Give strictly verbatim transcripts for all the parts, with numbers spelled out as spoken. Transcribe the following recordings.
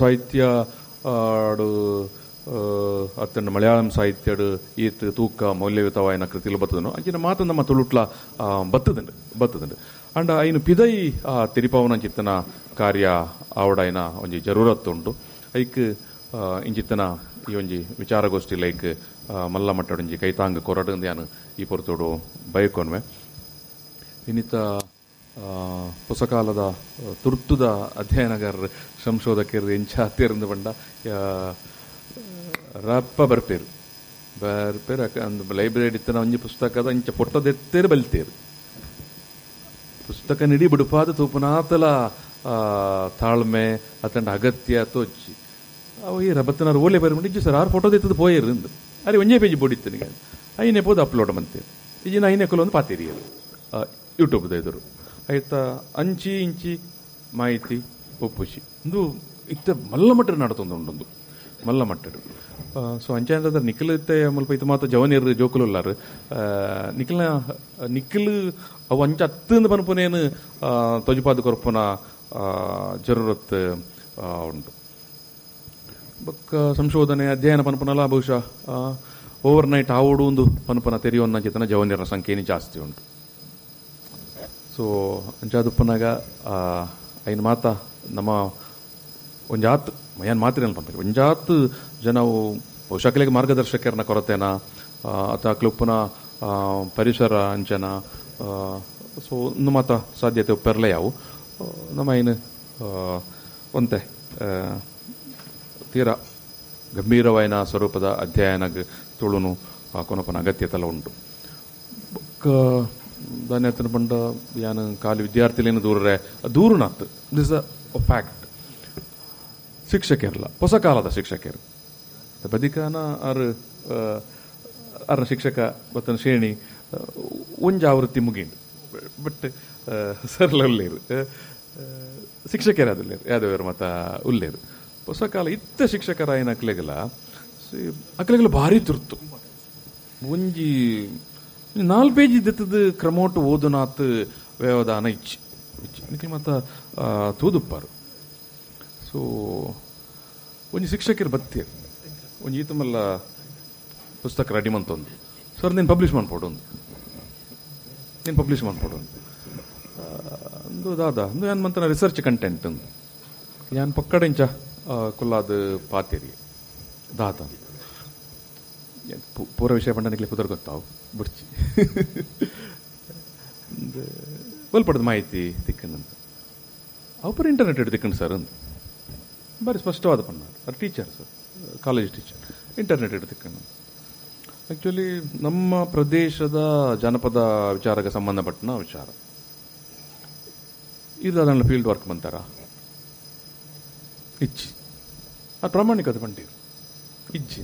ಸಾಹಿತ್ಯ ಆಡು ಅತ್ತಂಡ ಮಲಯಾಳಂ ಸಾಹಿತ್ಯಡು ಈತ್ ತೂಕ ಮೌಲ್ಯಯುತವಾಯಿನ ಕೃತಿಲು ಬತ್ತದನು ಅಂಚಿನ ಮಾತು ನಮ್ಮ ತುಳುಟ್ಲ ಬತ್ತದಂಡು ಬತ್ತದಂಡು ಅಂಡ ಐನು ಪಿದೈ ತಿರಿಪವನ ಚಿತ್ತನ ಕಾರ್ಯ ಆವಡೈನ ಒಂಜಿ ಜರೂರತ್ ಉಂಟು ಐಕ್ ಇಂಚಿತ್ತನ ಈ ಒಂಜಿ ವಿಚಾರಗೋಷ್ಠಿ ಲೈಕ್ ಮಲ್ಲ ಮಟ್ಟಡೊಂಜಿ ಕೈತಾಂಗ ಕೊರಡು ಯಾನು ಈ ಪೊರ್ತೋಡು ಬಯಕೊನ್ವೆ ಇನ್ನಿತ ಪುಸ್ತಕಾಲದ ತುರ್ತುದ ಅಧ್ಯಯನಗಾರರು ಸಂಶೋಧಕರು ಎಂಚ ಹತ್ತಿರಂದು ಬಂಡ ರಪ್ಪ ಬರ್ಪೇರು ಬರ್ಪೇರು ಅಂದು ಲೈಬ್ರರಿ ಇತ್ತನ ಒಂಜಿ ಪುಸ್ತಕದ ಇಂಚ ಪೊಟ್ಟದೆತ್ತೇರು ಬಲ್ತೇರು ಪುಸ್ತಕ ನಿಡಿ ಬಿಡುಪಾದ ತೂಪುನಾತಲ ತಾಳ್ಮೆ ಅತಂಡ ಅಗತ್ಯ ತೋಚಿ ಅವು ಈ ರಬತ್ತನಾರು ಓಲೆ ಬರಮಂಡು ಇಜ್ಜು ಸರ್ ಆರು ಫೋಟೋದ ಎತ್ತದು ಪೋಯರು ಅರೆ ಒಂಜೇ ಪೇಜ್ ಬೋಡಿತ್ತು ನಿಮಗೆ ಐನೇ ಪೋದು ಅಪ್ಲೋಡ್ ಮಂತೇರು ಈಜಿನ ಐನೇ ಕೊಲೊಂದು ಪಾತೀರಿ ಯೂಟ್ಯೂಬ್ದ ಎದುರು ಆಯ್ತಾ ಅಂಚಿ ಇಂಚಿ ಮಾಹಿತಿ ಒಪ್ಪುಶಿ ಒಂದು ಇತ್ತ ಮಲ್ಲ ಮಟ್ಟರು ನಡತೊಂದು ಉಂಡೊಂದು ಮಲ್ಲ ಮಟ್ಟರು ಸೊ ಅಂಚಾದ ನಿಖಿಲ್ ಇತ್ತೆ ಮಲ್ಪ ಇದು ಮಾತ್ರ ಜವನಿಯರು ಜೋಕುಲು ಉಲ್ಲಾರು ನಿಖಿಲ್ನ ನಿಖಿಲ್ ಅವು ಅಂಚ ಹತ್ತು ಪನ್ಪುನೇನು ತೊಜುಪಾದ ಕೊರಪುನ ಜರೂರತ್ ಉಂಟು ಬೊಕ್ಕ ಸಂಶೋಧನೆ ಅಧ್ಯಯನ ಪನ್ಪುನಲ್ಲ ಬಹುಶಃ ಓವರ್ ನೈಟ್ ಆವಡು ಒಂದು ಪನ್ಪನ ತೆರೆಯೋನ್ನ ಚಿತನ ಜವನಿಯರ ಸಂಖ್ಯೆನೇ ಜಾಸ್ತಿ ಉಂಟು ಸೊ ಅಂಚಾದುಪ್ಪನಾಗ ಐನು ಮಾತ ನಮ್ಮ ಒಂಜಾತ್ ಮಯಾನ್ ಮಾತಿನ ಪಂಪ ಒಂಜಾತ್ ಜನವು ಬಹುಶಃ ಮಾರ್ಗದರ್ಶಕರನ್ನ ಕೊರತೆನ ಅಥವಾ ಕ್ಲುಪ್ಪನ ಪರಿಸರ ಅಂಚನ ಸೊ ಒಂದು ಮಾತ ಸಾಧ್ಯತೆ ಉಪ್ಪೆರಲೆ ಯಾವು ನಮ್ಮ ಏನು ಒಂತೆ ತೀರಾ ಗಂಭೀರವಾಯಿನ ಸ್ವರೂಪದ ಅಧ್ಯಯನ ತುಳುನು ಕೊನಪನ ಅಗತ್ಯತೆಲ್ಲ ಉಂಟು ದಾನಿ ಹತ್ತಿನ ಬಂಡ ಯಾನು ಕಾಲಿ ವಿದ್ಯಾರ್ಥಿಲೇನು ದೂರರೆ ದೂರನಾತ್ ದಿಸ್ ಅ ಫ್ಯಾಕ್ಟ್ ಶಿಕ್ಷಕರಲ್ಲ ಹೊಸ ಕಾಲದ ಶಿಕ್ಷಕರು ಬದಿಕಾನ ಆರು ಅರ್ನ ಶಿಕ್ಷಕ ಬತ್ತನ ಶ್ರೇಣಿ ಒಂಜ ಆವೃತ್ತಿ ಮುಗೀಂಡು ಬಟ್ ಸರ್ಲ ಉಲ್ಲೇರು ಶಿಕ್ಷಕರೇ ಅದುಲ್ಲೇರು ಯಾದವೇರು ಮತ ಉಲ್ಲೇರು ಹೊಸ ಕಾಲ ಇತ್ತ ಶಿಕ್ಷಕರ ಏನು ಅಕ್ಲೆಗಲ ಅಕ್ಲೆಗಲ ಭಾರಿ ತುರ್ತು ಒಂಜಿ ನಾಲ್ಕು ಪೇಜ್ ಇದ್ದದ್ದು ಕ್ರಮೋಟು ಓದುನಾತ್ ವ್ಯವಧಾನ ಇಚ್ಚಿ ಇಚ್ಚಿ ಮತ್ತ ತೂದುಪ್ಪಾರು ಸೊ ಒಂಜಿ ಶಿಕ್ಷಕರು ಬತ್ತೇರು ಒಂಜಿ ಈತಮಲ್ಲ ಪುಸ್ತಕ ರೆಡಿ ಮಂತೊಂದು ಸರ್ ನೀನು ಪಬ್ಲಿಷ್ ಮಾಡ್ಕೊಡು ಒಂದು ನೀನು ಪಬ್ಲಿಷ್ ಮಾಡ್ಕೊಡು ಒಂದು ಒಂದು ದಾದ ಒಂದು ಏನು ಮಂತನ ರಿಸರ್ಚ್ ಕಂಟೆಂಟ್ ಒಂದು ಯಾನ್ ಪಕ್ಕಡ ಇಂಚ ಕುಲ್ಲಾದ ಪಾತೇರಿ ದಾದ ಪೂರ ವಿಷಯ ಪಂಡನಿಗೆ ಕುದುರ್ ಗೊತ್ತಾವು ಬುಡ್ಚಿ ಒಲ್ಪಡದ ಮಾಹಿತಿ ತಿಕ್ಕಂದಂತ ಅವಪರ ಇಂಟರ್ನೆಟ್ ಹಿಡಿದು ತಿಕ್ಕಂಡು ಸರ್ ಅಂದು ಬಾರಿ ಸ್ಪಷ್ಟವಾದ ಪಣ್ಣ ಅದು teacher sir college teacher internet ಹಿಡಿದು ತಿಕ್ಕಂಡು ಆ್ಯಕ್ಚುಲಿ ನಮ್ಮ ಪ್ರದೇಶದ ಜನಪದ ವಿಚಾರಕ್ಕೆ ಸಂಬಂಧಪಟ್ಟನ ವಿಚಾರ ಇದು ಅದನ್ನು ಫೀಲ್ಡ್ ವರ್ಕ್ ಬಂತಾರ ಇಚ್ಚಿ ಅದು ಪ್ರಾಮಾಣಿಕತೆ ಪಂಟೀರು ಇಜ್ಜಿ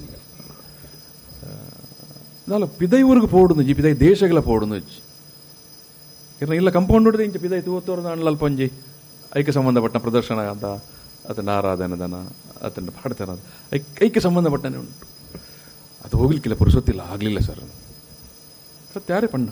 ನಾಲ ಪಿದೈ ಊರಿಗೆ ಪೋಡುದು ಈ ಪಿದೈ ದೇಶಗಳ ಪೋಡುದು ಇಜ್ಜಿ ಇರ್ನ ಇಲ್ಲ ಕಂಪೌಂಡ್ ಹೊಡೆದು ಇಂಚ ಪಿದೈ ತೂವತ್ತೋರ್ದ ಅಣ್ಣ ಪಂಜಿ ಐಕ್ಯ ಸಂಬಂಧಪಟ್ಟ ಪ್ರದರ್ಶನ ಅಂತ ಅದನ್ನ ಆರಾಧನದನ ಅದನ್ನು ಪಾಡ್ತಾನ ಐಕ್ ಐಕ್ಯ ಸಂಬಂಧಪಟ್ಟನೆ ಉಂಟು ಅದು ಹೋಗ್ಲಿಕ್ಕಿಲ್ಲ ಪುರುಸೊತ್ತಿಲ್ಲ ಆಗಲಿಲ್ಲ ಸರ್ ಸತ್ಯ ಯಾರೇ ಪಣ್ಣ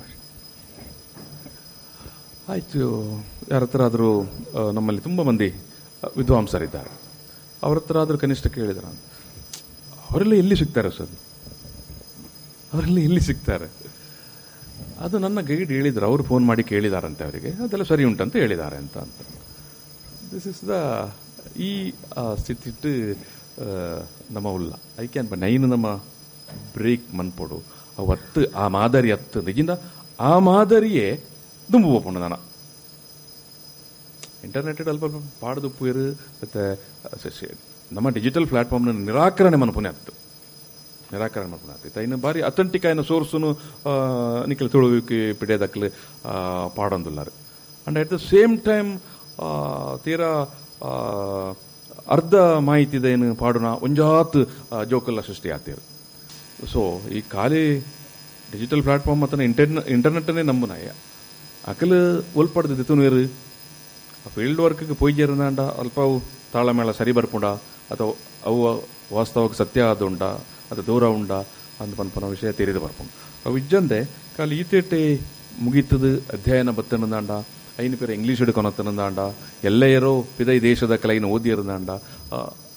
ಆಯಿತು ಯಾರ ಹತ್ರ ಆದರೂ ನಮ್ಮಲ್ಲಿ ತುಂಬ ಮಂದಿ ವಿದ್ವಾಂಸರಿದ್ದಾರೆ ಅವ್ರ ಹತ್ರ ಆದರೂ ಕನಿಷ್ಠ ಕೇಳಿದಾರ ಅವರೆಲ್ಲ ಎಲ್ಲಿ ಸಿಗ್ತಾರೆ ಸರ್ ಅವರೆಲ್ಲ ಎಲ್ಲಿ ಸಿಗ್ತಾರೆ ಅದು ನನ್ನ ಗೈಡ್ ಹೇಳಿದ್ರು ಅವರು ಫೋನ್ ಮಾಡಿ ಕೇಳಿದಾರಂತೆ ಅವರಿಗೆ ಅದೆಲ್ಲ ಸರಿ ಉಂಟಂತ ಹೇಳಿದ್ದಾರೆ ಅಂತ ಅಂತ ದಿಸ್ ಇಸ್ ದ ಈ ಸ್ಥಿತಿಟ್ಟು ನಮ್ಮ ಉಲ್ಲ ಐಕೆ ಅನ್ಪ ನೈನು ನಮ್ಮ ಬ್ರೇಕ್ ಮನ್ಪೊಡು ಅವತ್ತು ಆ ಮಾದರಿ ಹತ್ತು ನಿಜಿಂದ ಆ ಮಾದರಿಯೇ ದುಂಬು ಹೋಗ್ಕೊಂಡು ನಾನು ಇಂಟರ್ನೆಟ್ ಅಲ್ಪ ಅಲ್ಪ ಪಾಡ್ದು ಉಪ್ಪುರು ಮತ್ತು ನಮ್ಮ ಡಿಜಿಟಲ್ ಪ್ಲಾಟ್ಫಾರ್ಮ್ನ ನಿರಾಕರಣೆ ಮನಪುನೆ ಆಗ್ತು ನಿರಾಕರಣೆ ಮನಪುನೆ ಆಗ್ತೈತೆ ಇನ್ನು ಬಾರಿ authentic ಆಯ್ನ ಸೋರ್ಸುನು Nikhil ತುಳುವಿಕೆ ಪಿಡಿಯೋದಕ್ಕಲು ಪಾಡೊಂದುಲ್ಲಾರು and at the same time ತೀರಾ ಅರ್ಧ ಮಾಹಿತಿದೇನು ಪಾಡುನ ಒಂಜಾತ್ ಜೋಕಲ್ಲ ಸೃಷ್ಟಿ ಆಗ್ತೀರು ಸೊ ಈ ಖಾಲಿ ಡಿಜಿಟಲ್ ಪ್ಲಾಟ್ಫಾರ್ಮ್ ಮತ್ತು ಇಂಟರ್ನೆ ಇಂಟರ್ನೆಟ್ಟನ್ನೇ ನಂಬುನಾಯ ಅಕಲು ಒಲ್ಪಡ್ದು ದಿತ್ತುನೀರು ಫೀಲ್ಡ್ ವರ್ಕ್ಗೆ ಪೊಯ್ಜೇರನಾಂಡ ಅಲ್ಪ ಅವು ತಾಳಮೇಳ ಸರಿ ಬರ್ಪುಂಡ ಅಥವಾ ಅವು ವಾಸ್ತವಕ್ಕೆ ಸತ್ಯ ಆದುಂಡ ಅದು ದೂರ ಉಂಡ ಅಂದ ಪನ್ಪನ ವಿಷಯ ತೆರೆದು ಬರ್ಪುಂಡು ಅವು ಇಜ್ಜಂದೆ ಖಾಲಿ ಈತೇಟೆ ಮುಗೀತದು ಅಧ್ಯಯನ ಬತ್ತನಂದಾಂಡ ಐನು ಪೇರು ಇಂಗ್ಲೀಷ್ ಹಿಡ್ಕೊನತ್ತನಂದಾಂಡ ಎಲ್ಲೆಯರೋ ಪಿದೈ ದೇಶದ ಕಲೆಯನ್ನು ಓದಿ ಇರಂದಾಂಡ